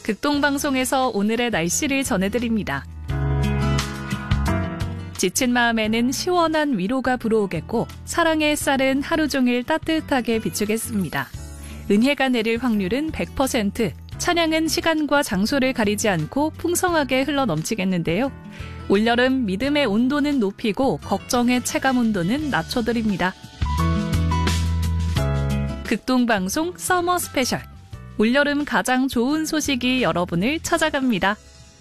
극동방송에서 오늘의 날씨를 전해드립니다. 지친 마음에는 시원한 위로가 불어오겠고 사랑의 햇살은 하루 종일 따뜻하게 비추겠습니다. 은혜가 내릴 확률은 100%, 찬양은 시간과 장소를 가리지 않고 풍성하게 흘러넘치겠는데요. 올여름 믿음의 온도는 높이고 걱정의 체감 온도는 낮춰드립니다. 극동방송 서머 스페셜. 올여름 가장 좋은 소식이 여러분을 찾아갑니다.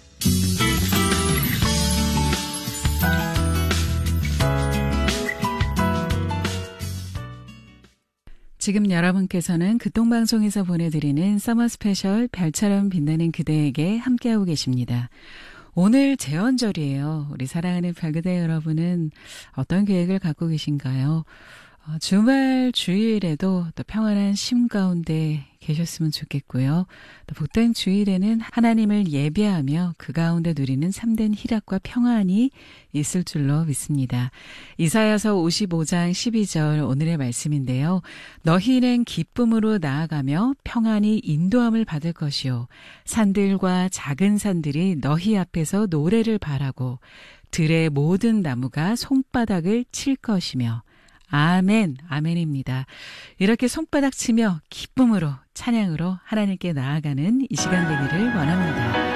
지금 여러분께서는 극동방송에서 보내드리는 서머 스페셜 별처럼 빛나는 그대에게 함께하고 계십니다. 오늘 제헌절이에요. 우리 사랑하는 별그대 여러분은 어떤 계획을 갖고 계신가요? 주말 주일에도 또 평안한 쉼 가운데 계셨으면 좋겠고요. 또 복된 주일에는 하나님을 예배하며 그 가운데 누리는 참된 희락과 평안이 있을 줄로 믿습니다. 이사야서 55장 12절 오늘의 말씀인데요. 너희는 기쁨으로 나아가며 평안히 인도함을 받을 것이요. 산들과 작은 산들이 너희 앞에서 노래를 바라고 들의 모든 나무가 손바닥을 칠 것이며 아멘, 아멘입니다. 이렇게 손바닥 치며 기쁨으로 찬양으로 하나님께 나아가는 이 시간 되기를 원합니다.